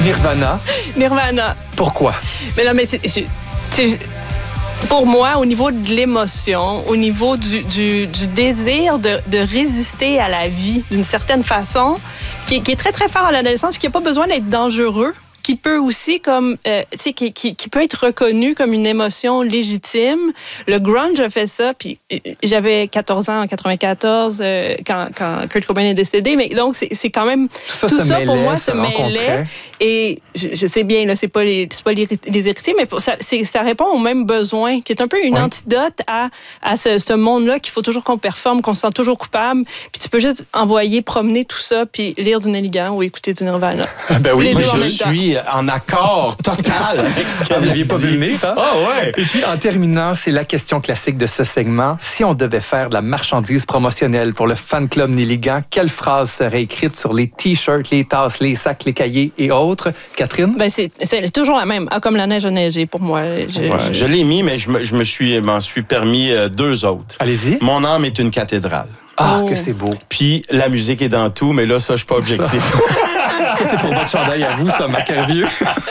Nirvana. Pourquoi? Mais non, mais pour moi, au niveau de l'émotion, au niveau du désir de résister à la vie d'une certaine façon, qui est très, très fort à l'adolescence, puis qui n'a pas besoin d'être dangereux, qui peut aussi qui peut être reconnu comme une émotion légitime. Le grunge a fait ça, puis j'avais 14 ans en 94 quand Kurt Cobain est décédé, mais donc c'est quand même tout ça pour moi se mêlait. Et je sais bien là, c'est pas les héritiers, mais ça répond aux mêmes besoins, qui est un peu une antidote à ce monde-là qu'il faut toujours qu'on performe, qu'on se sent toujours coupable, puis tu peux juste envoyer promener tout ça, puis lire du Nelligan ou écouter du Nirvana. Ben oui, moi je suis en accord total avec ce que vous l'aviez pas vu venir, hein? Ah ouais! Et puis, en terminant, c'est la question classique de ce segment. Si on devait faire de la marchandise promotionnelle pour le fan club Nelligan, quelle phrase serait écrite sur les t-shirts, les tasses, les sacs, les cahiers et autres? Catherine? Ben c'est toujours la même. Comme la neige a neigé pour moi. Je l'ai mis, mais je m'en suis permis deux autres. Allez-y. Mon âme est une cathédrale. Ah, que c'est beau. Puis la musique est dans tout, mais là, ça, je suis pas objectif. Ça, c'est pour votre chandail à vous, ça, Macarvieux.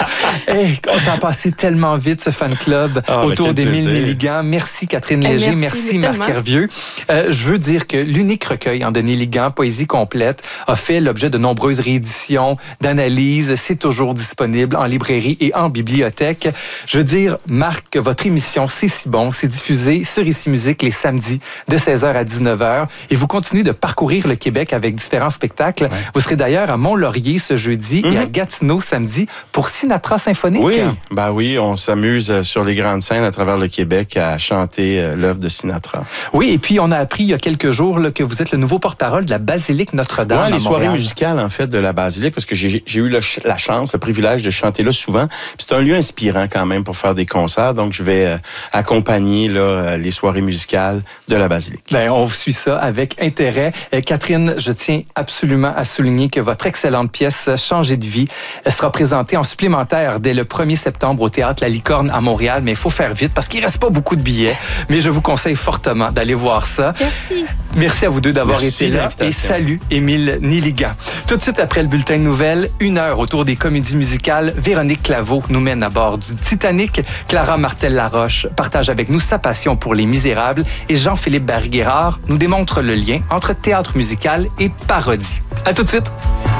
Hey, ça a passé tellement vite, ce fan club, autour des 1000 Nelligan. Merci, Catherine Léger. Merci Marc Hervieux. Je veux dire que l'unique recueil de Nelligan, Poésie complète, a fait l'objet de nombreuses rééditions, d'analyses. C'est toujours disponible en librairie et en bibliothèque. Je veux dire, Marc, que votre émission C'est si bon, c'est diffusé sur Ici Musique les samedis de 16h à 19h. Et vous continuez de parcourir le Québec avec différents spectacles. Ouais. Vous serez d'ailleurs à Mont-Laurier ce jeudi et à Gatineau samedi pour Sinatra symphonique. Oui, on s'amuse sur les grandes scènes à travers le Québec à chanter l'œuvre de Sinatra. Oui, et puis on a appris il y a quelques jours là, que vous êtes le nouveau porte-parole de la Basilique Notre-Dame. Oui, les soirées musicales en fait de la Basilique, parce que j'ai eu la chance, le privilège de chanter là souvent. Puis c'est un lieu inspirant quand même pour faire des concerts, donc je vais accompagner là, les soirées musicales de la Basilique. Bien, on vous suit ça avec intérêt. Catherine, je tiens absolument à souligner que votre excellente pièce Changer de vie sera présentée en supplémentaire dès le 1er septembre au Théâtre La Licorne à Montréal, mais il faut faire vite parce qu'il reste pas beaucoup de billets. Mais je vous conseille fortement d'aller voir ça. Merci. Merci à vous deux d'avoir été là. Et salut, Émile Nelligan. Tout de suite après le bulletin de nouvelles, 1 heure autour des comédies musicales, Véronique Claveau nous mène à bord du Titanic. Clara Martel-Laroche partage avec nous sa passion pour Les Misérables et Jean-Philippe Barry-Guérard nous démontre le lien entre théâtre musical et parodie. À tout de suite.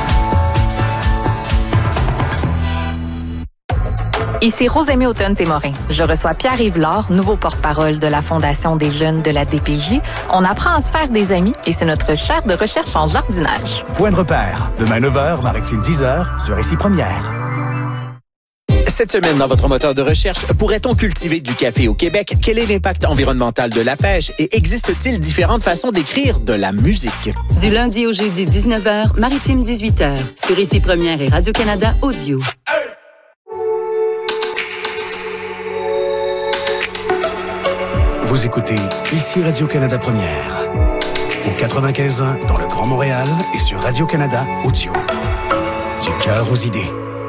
Ici Rosemée Automne-Témorin. Je reçois Pierre-Yves Laure, nouveau porte-parole de la Fondation des jeunes de la DPJ. On apprend à se faire des amis et c'est notre chaire de recherche en jardinage. Point de repère. Demain 9h, Maritime 10h, sur Ici Première. Cette semaine, dans votre moteur de recherche, pourrait-on cultiver du café au Québec? Quel est l'impact environnemental de la pêche? Et existe-t-il différentes façons d'écrire de la musique? Du lundi au jeudi, 19h, Maritime 18h, sur Ici Première et Radio-Canada Audio. Vous écoutez Ici Radio-Canada Première, au 95.1 dans le Grand Montréal et sur Radio-Canada Audio. Du cœur aux idées.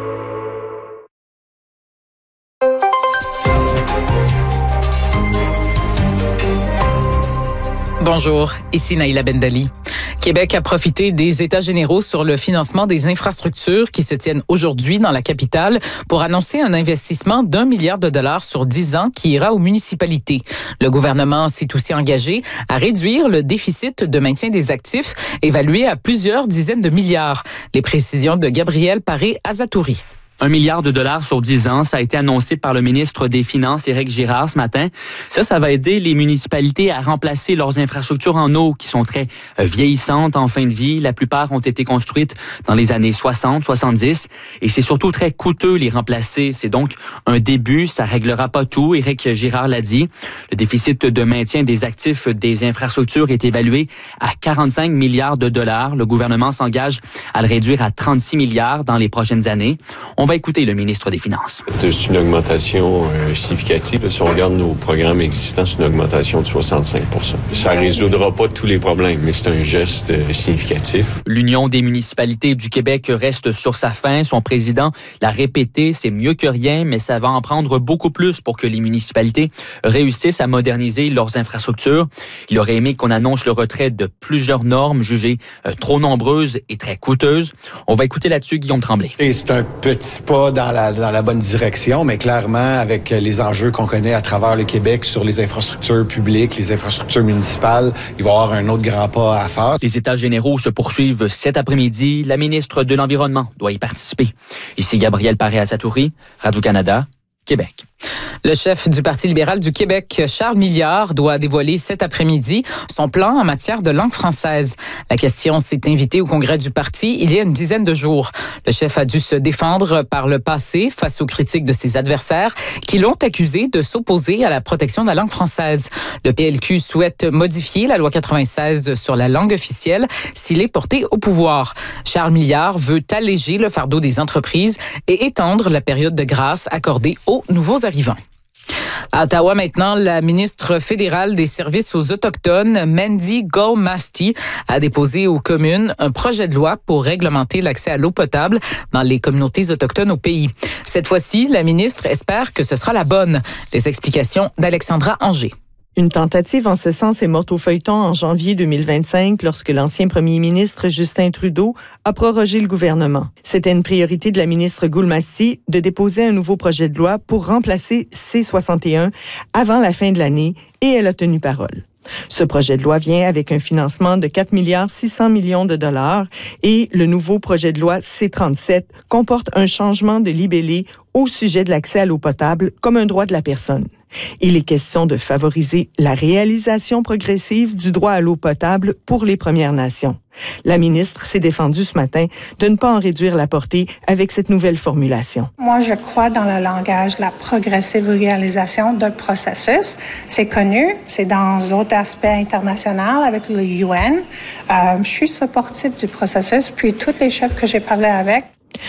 Bonjour, ici Naïla Bendali. Québec a profité des États généraux sur le financement des infrastructures qui se tiennent aujourd'hui dans la capitale pour annoncer un investissement d'1 milliard de dollars sur 10 ans qui ira aux municipalités. Le gouvernement s'est aussi engagé à réduire le déficit de maintien des actifs évalué à plusieurs dizaines de milliards. Les précisions de Gabriel Paré-Azatouri. 1 milliard de dollars sur 10 ans, ça a été annoncé par le ministre des Finances, Éric Girard, ce matin. Ça va aider les municipalités à remplacer leurs infrastructures en eau qui sont très vieillissantes en fin de vie. La plupart ont été construites dans les années 60, 70 et c'est surtout très coûteux les remplacer. C'est donc un début, ça réglera pas tout. Éric Girard l'a dit. Le déficit de maintien des actifs des infrastructures est évalué à 45 milliards de dollars. Le gouvernement s'engage à le réduire à 36 milliards dans les prochaines années. On va écouter le ministre des Finances. C'est une augmentation significative. Si on regarde nos programmes existants, c'est une augmentation de 65 %. Ça ne résoudra pas tous les problèmes, mais c'est un geste significatif. L'Union des municipalités du Québec reste sur sa faim. Son président l'a répété, c'est mieux que rien, mais ça va en prendre beaucoup plus pour que les municipalités réussissent à moderniser leurs infrastructures. Il aurait aimé qu'on annonce le retrait de plusieurs normes jugées trop nombreuses et très coûteuses. On va écouter là-dessus Guillaume Tremblay. Et c'est un petit c'est pas dans la bonne direction, mais clairement, avec les enjeux qu'on connaît à travers le Québec sur les infrastructures publiques, les infrastructures municipales, il va y avoir un autre grand pas à faire. Les États généraux se poursuivent cet après-midi. La ministre de l'Environnement doit y participer. Ici Gabriel Paré-Asatouri, Radio-Canada, Québec. Le chef du Parti libéral du Québec, Charles Milliard, doit dévoiler cet après-midi son plan en matière de langue française. La question s'est invitée au congrès du parti il y a une dizaine de jours. Le chef a dû se défendre par le passé face aux critiques de ses adversaires qui l'ont accusé de s'opposer à la protection de la langue française. Le PLQ souhaite modifier la loi 96 sur la langue officielle s'il est porté au pouvoir. Charles Milliard veut alléger le fardeau des entreprises et étendre la période de grâce accordée aux nouveaux arrivants. À Ottawa maintenant, la ministre fédérale des Services aux Autochtones, Mandy Golmasti, a déposé aux communes un projet de loi pour réglementer l'accès à l'eau potable dans les communautés autochtones au pays. Cette fois-ci, la ministre espère que ce sera la bonne. Les explications d'Alexandra Anger. Une tentative en ce sens est morte au feuilleton en janvier 2025 lorsque l'ancien premier ministre Justin Trudeau a prorogé le gouvernement. C'était une priorité de la ministre Golmasti de déposer un nouveau projet de loi pour remplacer C-61 avant la fin de l'année et elle a tenu parole. Ce projet de loi vient avec un financement de 4,6 milliards de dollars et le nouveau projet de loi C-37 comporte un changement de libellé au sujet de l'accès à l'eau potable comme un droit de la personne. Il est question de favoriser la réalisation progressive du droit à l'eau potable pour les Premières Nations. La ministre s'est défendue ce matin de ne pas en réduire la portée avec cette nouvelle formulation. Moi, je crois dans le langage de la progressive réalisation d'un processus. C'est connu, c'est dans d'autres aspects internationaux avec le UN. Je suis supportive du processus, puis tous les chefs que j'ai parlé avec.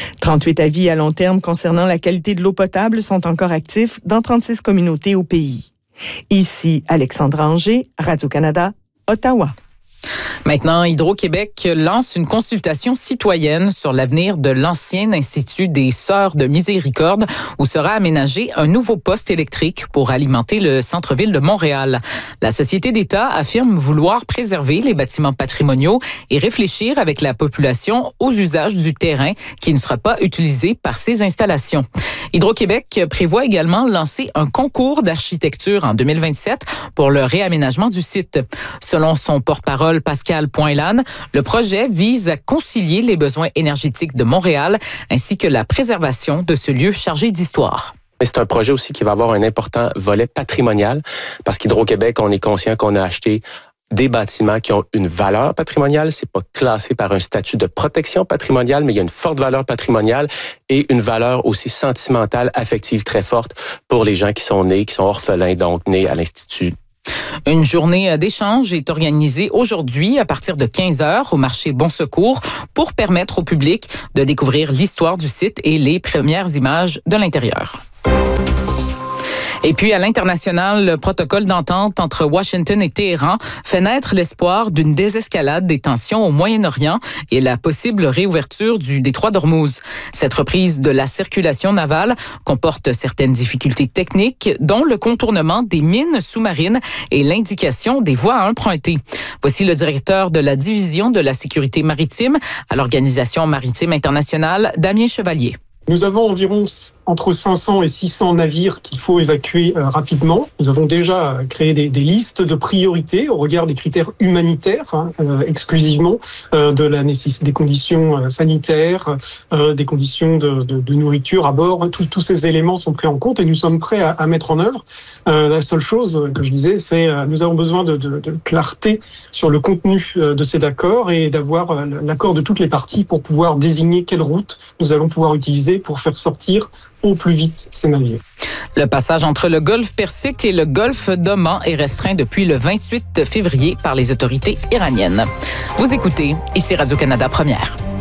38 avis à long terme concernant la qualité de l'eau potable sont encore actifs dans 36 communautés au pays. Ici, Alexandra Anger, Radio-Canada, Ottawa. Maintenant, Hydro-Québec lance une consultation citoyenne sur l'avenir de l'ancien Institut des Sœurs de Miséricorde où sera aménagé un nouveau poste électrique pour alimenter le centre-ville de Montréal. La Société d'État affirme vouloir préserver les bâtiments patrimoniaux et réfléchir avec la population aux usages du terrain qui ne sera pas utilisé par ces installations. Hydro-Québec prévoit également lancer un concours d'architecture en 2027 pour le réaménagement du site. Selon son porte-parole Pascal Pointlane, le projet vise à concilier les besoins énergétiques de Montréal ainsi que la préservation de ce lieu chargé d'histoire. C'est un projet aussi qui va avoir un important volet patrimonial parce qu'Hydro-Québec, on est conscient qu'on a acheté des bâtiments qui ont une valeur patrimoniale. C'est pas classé par un statut de protection patrimoniale, mais il y a une forte valeur patrimoniale et une valeur aussi sentimentale, affective très forte pour les gens qui sont orphelins, donc nés à l'Institut. Une journée d'échange est organisée aujourd'hui à partir de 15h au marché Bon Secours pour permettre au public de découvrir l'histoire du site et les premières images de l'intérieur. Et puis, à l'international, le protocole d'entente entre Washington et Téhéran fait naître l'espoir d'une désescalade des tensions au Moyen-Orient et la possible réouverture du détroit d'Ormuz. Cette reprise de la circulation navale comporte certaines difficultés techniques, dont le contournement des mines sous-marines et l'indication des voies à emprunter. Voici le directeur de la division de la sécurité maritime à l'Organisation maritime internationale, Damien Chevalier. Nous avons environ entre 500 et 600 navires qu'il faut évacuer rapidement. Nous avons déjà créé des listes de priorités au regard des critères humanitaires, exclusivement de la nécessité des conditions sanitaires, des conditions de nourriture à bord. Tous ces éléments sont pris en compte et nous sommes prêts à mettre en œuvre. La seule chose que je disais, c'est nous avons besoin de clarté sur le contenu de ces accords et d'avoir l'accord de toutes les parties pour pouvoir désigner quelle route nous allons pouvoir utiliser pour faire sortir au plus vite ces navires. Le passage entre le golfe Persique et le golfe d'Oman est restreint depuis le 28 février par les autorités iraniennes. Vous écoutez, ici Radio-Canada Première.